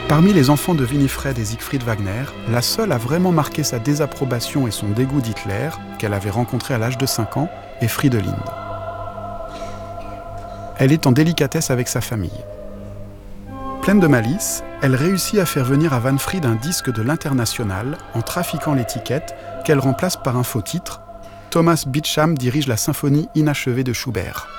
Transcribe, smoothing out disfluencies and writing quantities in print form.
Parmi les enfants de Winifred et Siegfried Wagner, la seule à vraiment marquer sa désapprobation et son dégoût d'Hitler, qu'elle avait rencontré à l'âge de 5 ans, est Fridolinde. Elle est en délicatesse avec sa famille. Pleine de malice, elle réussit à faire venir à Wahnfried un disque de l'Internationale en trafiquant l'étiquette qu'elle remplace par un faux titre. Thomas Beecham dirige la symphonie inachevée de Schubert.